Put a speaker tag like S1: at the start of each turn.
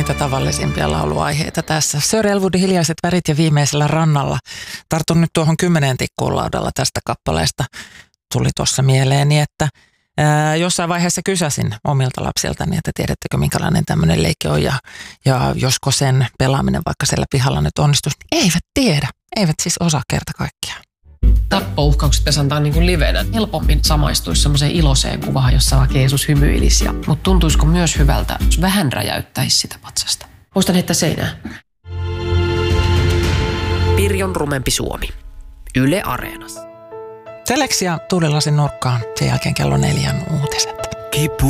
S1: niitä tavallisimpia lauluaiheita tässä. Sir Elwoodin Hiljaiset värit ja Viimeisellä rannalla. Tartun nyt tuohon 10 tikkuun laudalla tästä kappaleesta. Tuli tuossa mieleeni, että jossain vaiheessa kysäsin omilta lapsiltani, että tiedättekö minkälainen tämmöinen leikki on ja josko sen pelaaminen vaikka siellä pihalla nyt onnistuisi. Eivät tiedä, eivät siis osaa kerta kaikkiaan.
S2: Tappouhkaukset pitäisi antaa niin kuin livenä. Helpommin samaistuisi semmoiseen iloiseen kuvaan, jossa vaikka Jeesus hymyilisi. Mutta tuntuisiko myös hyvältä, jos vähän räjäyttäisi sitä patsasta? Muistan heittää seinään.
S3: Pirjon rumempi Suomi. Yle Areenassa.
S1: Seleksia Tuulilasin nurkkaan, sen jälkeen kello 4 uutiset.
S4: Kipu